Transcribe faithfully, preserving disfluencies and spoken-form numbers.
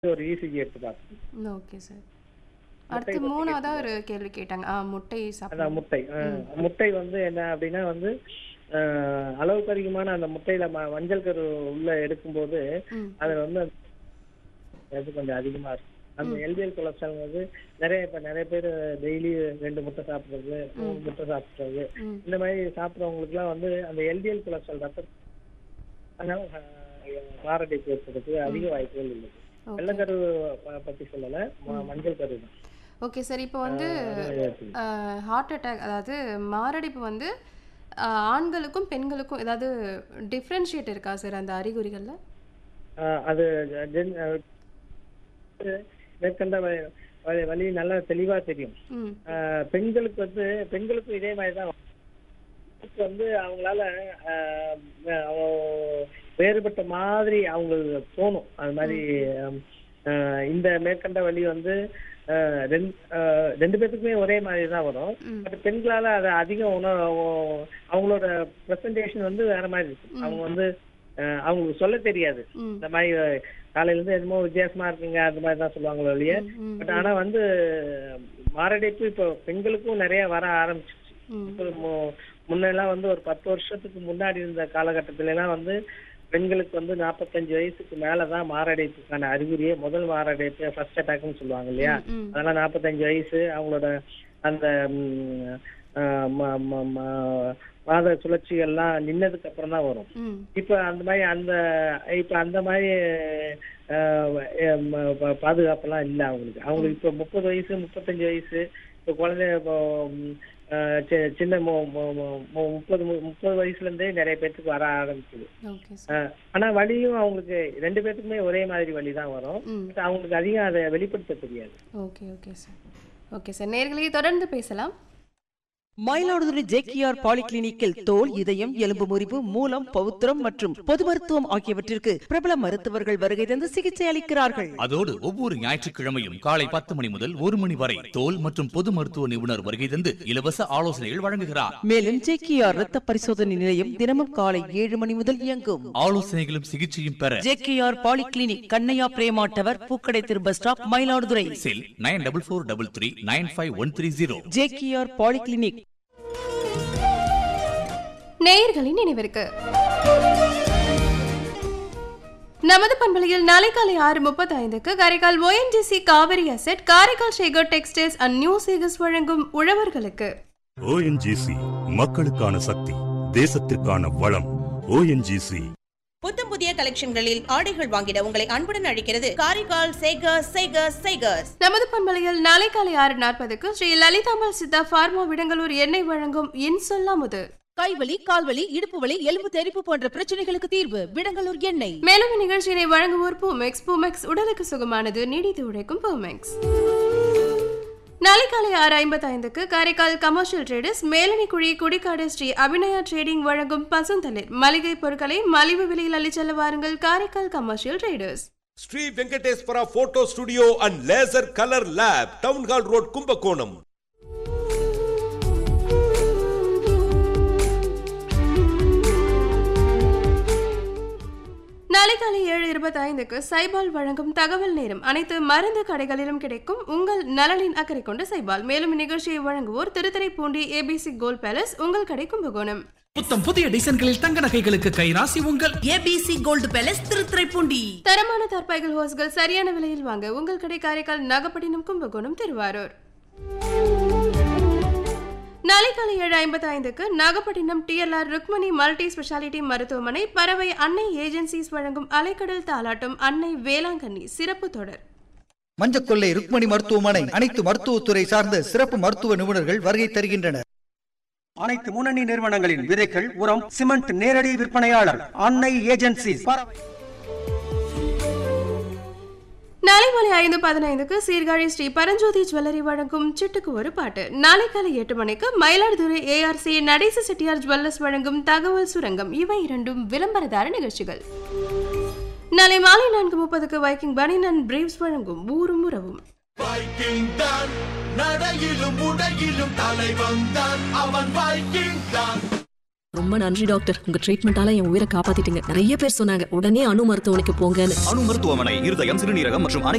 ஒரு இசிஜி எடுத்து பார்த்தோம். Okay sir. முட்டை அடுத்து பத்தி மூணாவதா கேட்டீங்க. ஒரு கேள்வி கேட்டாங்க. ஆ முட்டை அதான் சாப்பிடணும். முட்டை. அ ம். முட்டை வந்து என்ன அப்படின்னா வந்து, அ அளவுக்கு அதிகமான அந்த முட்டையில ம மஞ்சள் கரு உள்ள எடுக்கும்போது, ம். அதுல வந்து அது கொஞ்சம் அதிகமா இருக்கும். அந்த ம். எல்டிஎல் கொலஸ்ட்ரால் வந்து நெறைய இப்ப நெறைய பேரு டெய்லி ரெண்டு முட்டை சாப்பிடுறது, மூணு ம். முட்டை சாப்பிடுறது, ம். இந்த மாரி சாப்பிடுறவங்களுக்குலாம் வந்து அந்த எல்டிஎல் கொலஸ்ட்ரால் ரத்த அதனால அ மாரடைப்பு ஏற்படுறதுக்கு அதிக ம். வாய்ப்புகள் உள்ளது. ஓகே. வெள்ளைக்கரு ப பத்தி சொல்லல. ம ம். மஞ்சள் கரு தான். Okay sir. இப்போ அ வந்து அது ஏற்படுது. அ ஹார்ட் அட்டாக் அதாவது மாரடைப்பு வந்து அ ஆண்களுக்கும், பெண்களுக்கும் ஏதாவது டிஃபரன்ஷியேட் இருக்கா சார் அந்த அறிகுறிகள்ல? அ அது ஜென் அ மேற்கண்ட வ வ வலி நல்லா தெளிவா தெரியும். ம். அ பெண்களுக்கு வந்து பெண்களுக்கும் இதே மாரி தான். வந்து அவங்களால அ அவ வேறுபட்ட மாதிரி அவங்களுக்கு தோணும். அது மாரி ம். அ இந்த மேற்கண்ட வலி வந்து அ ரெண் அ ரெண்டு பேத்துக்குமே ஒரே மாதிரி தான் வரும். ம். பட் பெண்களால அத அதிகம் உண ஒ அவங்களோட பிரசன்டேஷன் வந்து வேற மாரி இருக்கும். ம். அவங்க வந்து அ அவங்களுக்கு சொல்ல தெரியாது. ம். இந்த மாரி காலையில இருந்து என்னமோ வித்தியாசமா இருக்குங்க அந்த மாரி தான் சொல்லுவாங்களே ஒழிய, ம். ம். பட் ஆனா வந்து மாரடைப்பு இப்போ பெண்களுக்கும் நெறைய வர ஆரம்பிச்சிருச்சு. ம். இப்போ மு முன்னெல்லாம் வந்து ஒரு பத்து வருஷத்துக்கு முன்னாடி இருந்த காலகட்டத்திலலாம் வந்து பெண்களுக்கு வந்து நாற்பத்தஞ்சு வயசுக்கு மேல தான் மாரடைப்புக்கான அறிகுறியே முதல் மாரடைப்பு ஃபர்ஸ்ட் அட்டாக்னு சொல்லுவாங்க இல்லையா? ம். ம். அதெல்லாம் நாற்பத்தஞ்சு வயசு அவங்களோட அந்த ம் அ ம ம ம மாத சுழற்சிகள்லாம் நின்னதுக்கு அப்புறம் தான் வரும். ம். இப்ப அந்த மாரி அந்த இப்ப அந்த மாரி அ ம ப பாதுகாப்பெல்லாம் இல்ல அவங்களுக்கு. அவங்களுக்கு ம். இப்ப முப்பது வயசு, முப்பத்தஞ்சு வயசு, இப்ப குழந்தை இப்போ அ சி சின்ன மு மு மு மு முப்பது முப்பது வயசுல இருந்தே நெறைய பேத்துக்கு வர ஆரம்பிக்குது. ஓகே அ சார். ஆனா வலியும் அவங்களுக்கு ரெண்டு பேத்துக்குமே ஒரே மாதிரி வலி தான் வரும். ம். பட் அவங்களுக்கு அதிகம் அத வெளிப்படுத்த தெரியாது. Okay, okay sir. Okay sir. நேயர்களே தொடர்ந்து பேசலாம். மயிலாடுதுறை ஜேகேஆர் பாலிகிளினிக்கில் தோல், இதயம், எலும்பு முறிவு, மூலம், பவுத்திரம் மற்றும் பொது மருத்துவம் ஆகியவற்றிற்கு பிரபல மருத்துவர்கள் வருகை தந்து சிகிச்சை அளிக்கிறார்கள். அதோடு ஒவ்வொரு ஞாயிற்றுக்கிழமையும் காலை பத்து மணி முதல் ஒரு மணி வரை தோல் மற்றும் பொது மருத்துவ நிபுணர் வருகை தந்து இலவச ஆலோசனைகள் வழங்குகிறார். மேலும் ஜேகேஆர் இரத்த பரிசோதனை நிலையம் தினமும் காலை ஏழு மணி முதல் இயங்கும். ஆலோசனைகளும் சிகிச்சையும் பெற JKR polyclinic, Kannaiya Prema tower, பூக்கடை திரு பஸ் ஸ்டாப், மயிலாடுதுறை. செல் nine double four double three nine five one three zero. JKR polyclinic. நேயர்களின் நினைவிற்கு நமது பண்பலையில் நாளை காலை ஆறு முப்பத்தி ஐந்துக்கு Karaikal ONGC Kaveri asset, Karaikal Shekar textiles and new Sekar's வழங்கும் உழவர்களுக்கு. ஓஎன்ஜிசி மக்களுக்கான சக்தி, தேசத்திற்கான வளம். ஓஎன்ஜிசி. புத்தம் புதிய கலெக்ஷன்களில் ஆடைகள் வாங்கிட உங்களை அன்புடன் அழைக்கிறது காரைக்கால் சேகர்ஸ் சேகர்ஸ் சேகர்ஸ். நமது பண்பலையில் நாளை காலை ஆறு நாற்பதுக்கு ஸ்ரீ லலிதாம்பாள் சித்தா பார்மா விடங்கலூர் எண்ணெய் வழங்கும் இன்சொல்லாமுது. கைவலி, கால்வலி, இடுப்பு வலி, எலும்பு தெறிப்பு போன்ற பிரச்சனைகளுக்கு தீர்வு விடங்கலூர் எண்ணெய். மேலும் இந்நிகழ்ச்சியினை வழங்குவோர் பூமெக்ஸ். பூமெக்ஸ் உடலுக்கு சுகமானது, நீடித்து உழைக்கும் பூமெக்ஸ். நாளை காலை ஆறு ஐம்பத்தி ஐந்துக்கு Karaikal commercial traders Melanikuzhi Kudikadu Sri Abhinaya trading வழங்கும் பசுந்தளிர் மளிகை பொருட்களை மலிவு விலையில் அள்ளிச்செல்ல வாருங்கள் Karaikal commercial traders. Sri Venkateswara photo studio and laser colour lab, town hall road, Kumbakonam. நாளை காலை ஏழு இருபத்தி ஐந்துக்கு சைபால் வழங்கும் தகவல் நேரம். அனைத்து மருந்து கடைகளிலும் கிடைக்கும் உங்கள் நலனின் அக்கறை கொண்ட சைபால். மேலும் இந்நிகழ்ச்சியை வழங்குவோர் திருத்துறைப்பூண்டி ஏபிசி கோல்ட் பேலஸ், உங்கள் கடை கும்பகோணம். புத்தம் புதிய டிசைன்களில் தங்க நகைகளுக்கு கைராசி உங்கள் ஏபிசி கோல்ட் பேலஸ், திருத்துறைப்பூண்டி. தரமான தற்பாய்கள் ஹோஸ்கள் சரியான விலையில் வாங்க உங்கள் கடை காரைக்கால், நாகப்பட்டினம், கும்பகோணம், திருவாரூர். நாளை காலை ஏழு ஐம்பத்தி ஐந்துக்கு Nagapattinam DLR Rukmani multi speciality மருத்துவமனை, பறவை அன்னை ஏஜென்சிஸ் வழங்கும் அலைக்கடல் தாலாட்டும் அன்னை வேளாங்கண்ணி சிறப்பு தொடர். மஞ்சக்கொள்ளை ருக்மணி மருத்துவமனை அனைத்து மருத்துவத்துறை சார்ந்த சிறப்பு மருத்துவ நிபுணர்கள் வருகை தருகின்றனர். அனைத்து முன்னணி நிறுவனங்களின் விதைகள், உரம், சிமெண்ட் நேரடி விற்பனையாளர் அன்னை ஏஜென்சிஸ். நாளை மாலை ஐந்து பதினைந்துக்கு சீர்காழி ஸ்ரீ பரஞ்சோதி ஜுவல்லரி வழங்கும் சிட்டுக்கு ஒரு பாட்டு. நாளை காலை எட்டு மணிக்கு மயிலாடுதுறை ஏஆர்சி நடேச செட்டியார் ஜுவல்லர்ஸ் வழங்கும் தகவல் சுரங்கம். இவை இரண்டும் விளம்பரதார நிகழ்ச்சிகள். நாளை மாலை நான்கு முப்பதுக்கு வைக்கிங் பனியன் அண்ட் பிரீவ்ஸ் வழங்கும் ஊரும் உறவும். வைக்கிங் தான் நடையிலும் உடையிலும் தலைவன் தான், அவன் வைக்கிங் தான். ரொம்ப நன்றி டாக்டர், உங்க ட்ரீட்மெண்டால என் உயிரை காப்பாத்திட்டீங்க. நிறைய பேர் சொன்னாங்க உடனே அணு மருத்துவமனைக்கு போங்கன்னு. அணு மருத்துவமனை இருதயம், சிறுநீரகம் மற்றும்